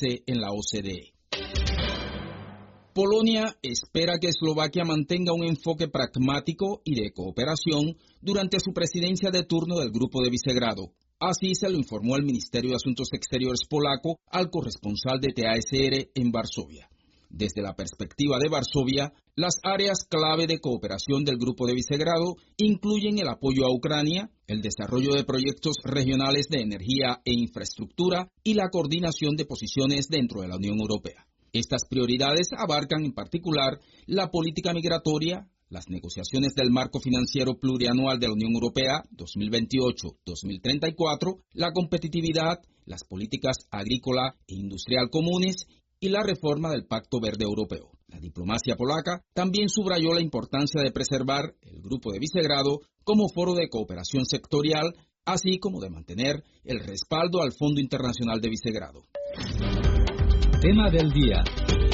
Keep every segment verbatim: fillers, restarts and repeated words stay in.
establecerse en la O C D E. Polonia espera que Eslovaquia mantenga un enfoque pragmático y de cooperación durante su presidencia de turno del Grupo de Visegrado. Así se lo informó el Ministerio de Asuntos Exteriores polaco al corresponsal de T A S R en Varsovia. Desde la perspectiva de Varsovia, las áreas clave de cooperación del Grupo de Visegrado incluyen el apoyo a Ucrania, el desarrollo de proyectos regionales de energía e infraestructura y la coordinación de posiciones dentro de la Unión Europea. Estas prioridades abarcan en particular la política migratoria, las negociaciones del marco financiero plurianual de la Unión Europea dos mil veintiocho a dos mil treinta y cuatro, la competitividad, las políticas agrícola e industrial comunes y la reforma del Pacto Verde Europeo. La diplomacia polaca también subrayó la importancia de preservar el Grupo de Visegrado como foro de cooperación sectorial, así como de mantener el respaldo al Fondo Internacional de Visegrado. Tema del día.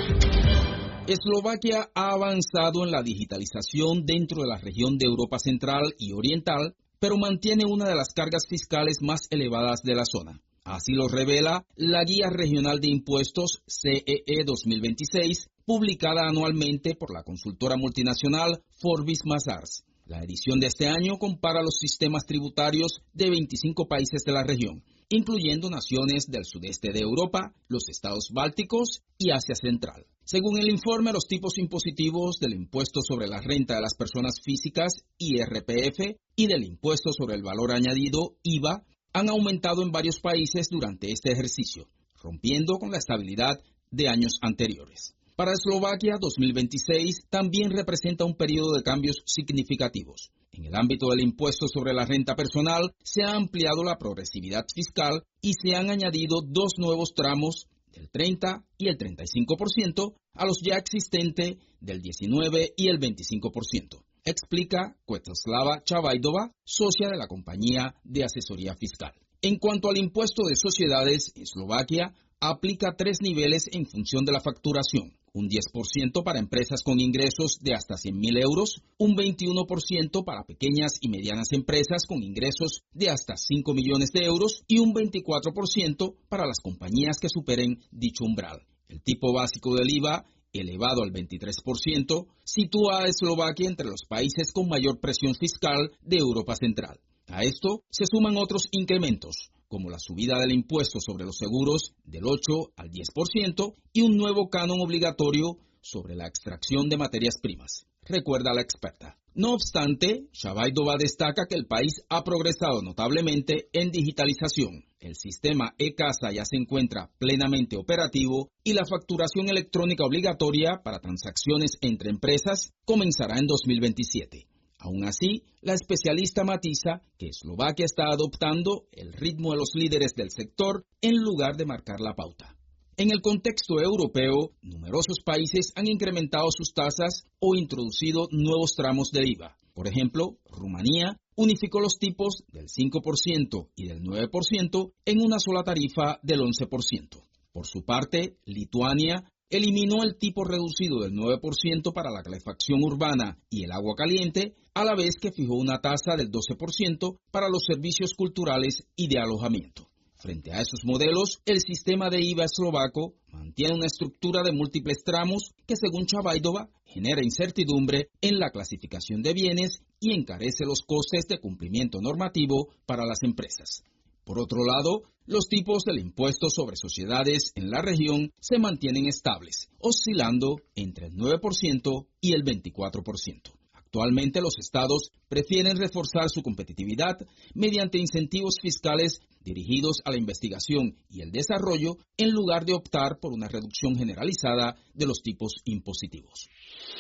Eslovaquia ha avanzado en la digitalización dentro de la región de Europa Central y Oriental, pero mantiene una de las cargas fiscales más elevadas de la zona. Así lo revela la Guía Regional de Impuestos C E E dos mil veintiséis, publicada anualmente por la consultora multinacional Forbes Mazars. La edición de este año compara los sistemas tributarios de veinticinco países de la región, incluyendo naciones del sudeste de Europa, los estados bálticos y Asia Central. Según el informe, los tipos impositivos del impuesto sobre la renta de las personas físicas, I R P F, y del impuesto sobre el valor añadido, I V A, han aumentado en varios países durante este ejercicio, rompiendo con la estabilidad de años anteriores. Para Eslovaquia, dos mil veintiséis también representa un periodo de cambios significativos. En el ámbito del impuesto sobre la renta personal, se ha ampliado la progresividad fiscal y se han añadido dos nuevos tramos del treinta y el treinta y cinco por ciento a los ya existentes del diecinueve y el veinticinco por ciento, explica Květoslava Chavajdová, socia de la compañía de asesoría fiscal. En cuanto al impuesto de sociedades, Eslovaquia aplica tres niveles en función de la facturación. Un diez por ciento para empresas con ingresos de hasta cien mil euros, un veintiuno por ciento para pequeñas y medianas empresas con ingresos de hasta cinco millones de euros y un veinticuatro por ciento para las compañías que superen dicho umbral. El tipo básico del I V A, elevado al veintitrés por ciento, sitúa a Eslovaquia entre los países con mayor presión fiscal de Europa Central. A esto se suman otros incrementos, como la subida del impuesto sobre los seguros del ocho al diez por ciento y un nuevo canon obligatorio sobre la extracción de materias primas, recuerda la experta. No obstante, Chavajdová destaca que el país ha progresado notablemente en digitalización. El sistema e-Casa ya se encuentra plenamente operativo y la facturación electrónica obligatoria para transacciones entre empresas comenzará en dos mil veintisiete. Aún así, la especialista matiza que Eslovaquia está adoptando el ritmo de los líderes del sector en lugar de marcar la pauta. En el contexto europeo, numerosos países han incrementado sus tasas o introducido nuevos tramos de I V A. Por ejemplo, Rumanía unificó los tipos del cinco por ciento y del nueve por ciento en una sola tarifa del once por ciento. Por su parte, Lituania eliminó el tipo reducido del nueve por ciento para la calefacción urbana y el agua caliente, a la vez que fijó una tasa del doce por ciento para los servicios culturales y de alojamiento. Frente a esos modelos, el sistema de I V A eslovaco mantiene una estructura de múltiples tramos que, según Chavajdová, genera incertidumbre en la clasificación de bienes y encarece los costes de cumplimiento normativo para las empresas. Por otro lado, los tipos del impuesto sobre sociedades en la región se mantienen estables, oscilando entre el nueve por ciento y el veinticuatro por ciento. Actualmente los estados prefieren reforzar su competitividad mediante incentivos fiscales dirigidos a la investigación y el desarrollo en lugar de optar por una reducción generalizada de los tipos impositivos.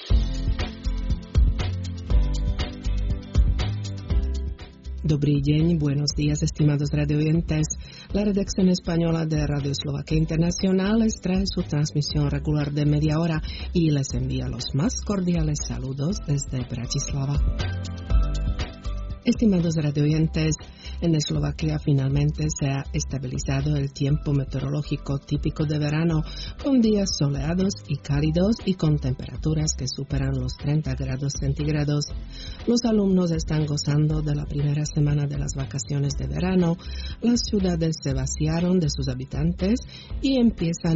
Dobrý deň, buenos días, estimados radioyentes. La redacción española de Radio Eslovaquia Internacional les trae su transmisión regular de media hora y les envía los más cordiales saludos desde Bratislava. Estimados radioyentes, en Eslovaquia finalmente se ha estabilizado el tiempo meteorológico típico de verano, con días soleados y cálidos y con temperaturas que superan los treinta grados centígrados. Los alumnos están gozando de la primera semana de las vacaciones de verano, las ciudades se vaciaron de sus habitantes y empiezan